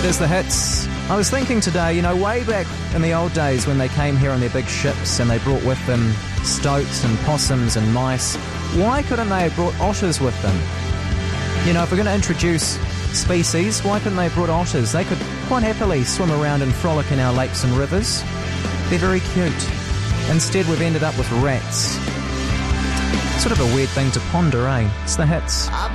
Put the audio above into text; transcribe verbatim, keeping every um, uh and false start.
It is the hits. I was thinking today, you know, way back in the old days when they came here on their big ships and they brought with them stoats and possums and mice, why couldn't they have brought otters with them? You know, if we're going to introduce species, why couldn't they have brought otters? They could quite happily swim around and frolic in our lakes and rivers. They're very cute. Instead, we've ended up with rats. Sort of a weird thing to ponder, eh? It's the hits.